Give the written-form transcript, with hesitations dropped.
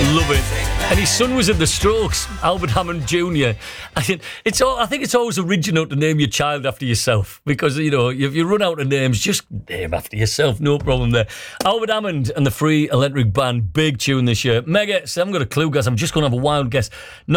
Love it. And his son was in the Strokes, Albert Hammond Jr. I think it's always original to name your child after yourself, because, you know, if you run out of names, just name after yourself, no problem there. Albert Hammond and the Free Electric Band, big tune this year. Mega, so I haven't got a clue, guys. I'm just going to have a wild guess.